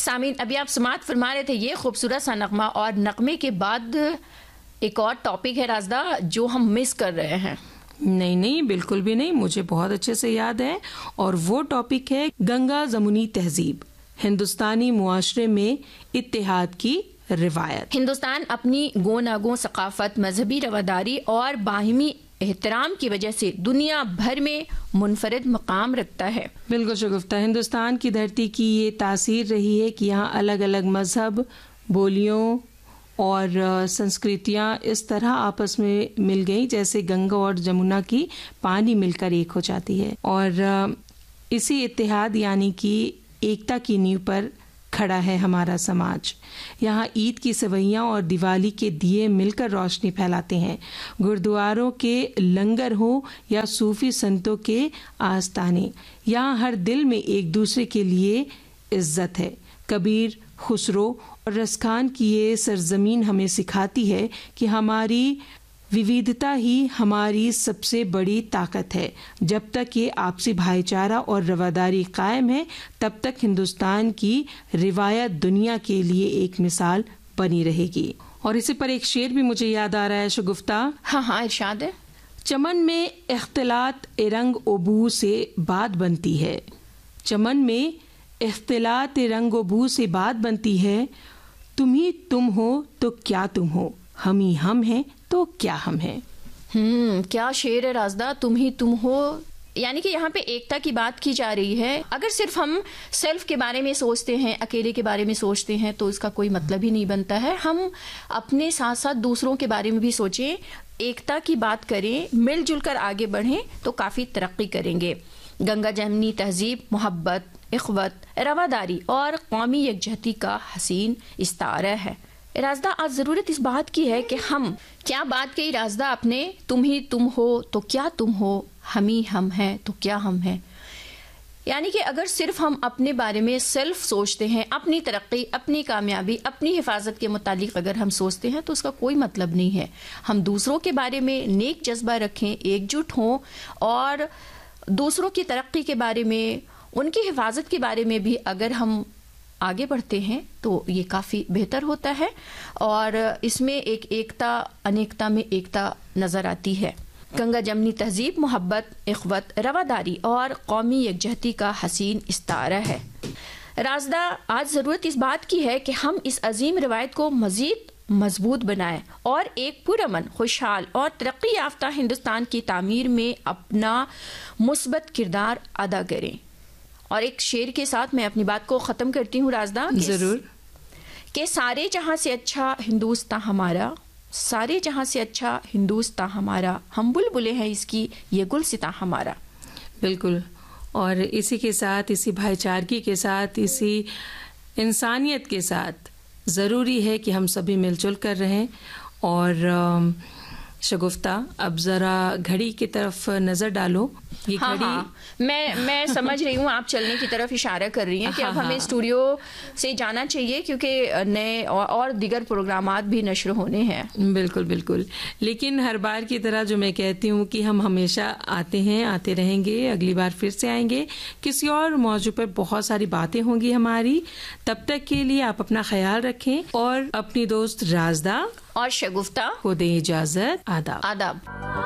سامعین، ابھی آپ سماعت فرما رہے تھے یہ خوبصورت سا نغمہ، اور نغمے کے بعد ایک اور ٹاپک ہے رازدہ جو ہم مس کر رہے ہیں. نہیں بالکل بھی نہیں، مجھے بہت اچھے سے یاد ہے، اور وہ ٹاپک ہے گنگا جمنی تہذیب، ہندوستانی معاشرے میں اتحاد کی روایت. ہندوستان اپنی گوناگوں ثقافت، مذہبی رواداری اور باہمی احترام کی وجہ سے دنیا بھر میں منفرد مقام رکھتا ہے. بالکل شگفتہ، ہندوستان کی دھرتی کی یہ تاثیر رہی ہے کہ یہاں الگ الگ مذہب، بولیوں اور سنسکرتیاں اس طرح آپس میں مل گئی جیسے گنگا اور جمنا کی پانی مل کر ایک ہو جاتی ہے، اور اسی اتحاد یعنی کہ ایکتا کی نیو پر کھڑا ہے ہمارا سماج. یہاں عید کی سوئیاں اور دیوالی کے دیے مل کر روشنی پھیلاتے ہیں. گردواروں کے لنگر ہوں یا صوفی سنتوں کے آستانے، یہاں ہر دل میں ایک دوسرے کے لیے عزت ہے. کبیر، خسرو اور رسخان کی یہ سرزمین ہمیں سکھاتی ہے کہ ہماری وویدھتا ہی ہماری سب سے بڑی طاقت ہے. جب تک یہ آپسی بھائی چارہ اور رواداری قائم ہے تب تک ہندوستان کی روایت دنیا کے لیے ایک مثال بنی رہے گی. اور اسی پر ایک شعر بھی مجھے یاد آ رہا ہے شگفتہ. ہاں ارشاد ہے. چمن میں اختلاط رنگ و بو سے بات بنتی ہے، چمن میں اختلاط رنگ و بو سے بات بنتی ہے. تم ہی تم ہو تو کیا تم ہو، ہم ہی ہم ہیں تو کیا ہم ہیں. کیا شعر ہے رازدہ، تم ہی تم ہو. یعنی کہ یہاں پہ ایکتا کی بات کی جا رہی ہے. اگر صرف ہم سیلف کے بارے میں سوچتے ہیں، اکیلے کے بارے میں سوچتے ہیں تو اس کا کوئی مطلب ہی نہیں بنتا ہے. ہم اپنے ساتھ ساتھ دوسروں کے بارے میں بھی سوچیں، ایکتا کی بات کریں، مل جل کر آگے بڑھیں تو کافی ترقی کریں گے. گنگا جمنی تہذیب محبت، اخوت، رواداری اور قومی یکجہتی کا حسین استعارہ ہے. رازدہ آج ضرورت اس بات کی ہے کہ ہم کیا بات کہی رازدہ اپنے، تم ہی تم ہو تو کیا تم ہو، ہم ہی ہم ہیں تو کیا ہم ہیں. یعنی کہ اگر صرف ہم اپنے بارے میں سیلف سوچتے ہیں، اپنی ترقی، اپنی کامیابی، اپنی حفاظت کے متعلق اگر ہم سوچتے ہیں تو اس کا کوئی مطلب نہیں ہے. ہم دوسروں کے بارے میں نیک جذبہ رکھیں، ایک جٹ ہوں، اور دوسروں کی ترقی کے بارے میں، ان کی حفاظت کے بارے میں بھی اگر ہم آگے بڑھتے ہیں تو یہ کافی بہتر ہوتا ہے. اور اس میں ایک ایکتا انیکتا میں ایکتا نظر آتی ہے. گنگا جمنی تہذیب محبت، اخوت، رواداری اور قومی یکجہتی کا حسین استعارہ ہے. رازدہ آج ضرورت اس بات کی ہے کہ ہم اس عظیم روایت کو مزید مضبوط بنائیں اور ایک پرامن، خوشحال اور ترقی یافتہ ہندوستان کی تعمیر میں اپنا مثبت کردار ادا کریں. اور ایک شعر کے ساتھ میں اپنی بات کو ختم کرتی ہوں رازدہ. ضرور. کہ سارے جہاں سے اچھا ہندوستان ہمارا، سارے جہاں سے اچھا ہندوستان ہمارا، ہم بلبلیں ہیں اس کی یہ گلستاں ہمارا. بالکل. اور اسی کے ساتھ، اسی بھائی چارگی کے ساتھ، اسی انسانیت کے ساتھ ضروری ہے کہ ہم سبھی مل جل کر رہیں. اور شگفتہ اب ذرا گھڑی کی طرف نظر ڈالو. یہ گھڑی میں سمجھ رہی ہوں آپ چلنے کی طرف اشارہ کر رہی ہیں کہ اب ہمیں اسٹوڈیو سے جانا چاہیے کیونکہ نئے اور دیگر پروگرامات بھی نشر ہونے ہیں. بالکل. لیکن ہر بار کی طرح جو میں کہتی ہوں کہ ہم ہمیشہ آتے ہیں، آتے رہیں گے، اگلی بار پھر سے آئیں گے کسی اور موضوع پر. بہت ساری باتیں ہوں گی ہماری. تب تک کے لیے آپ اپنا خیال رکھیں اور اپنی دوست رازدہ اور شگفتہ کو دیں اجازت. آداب.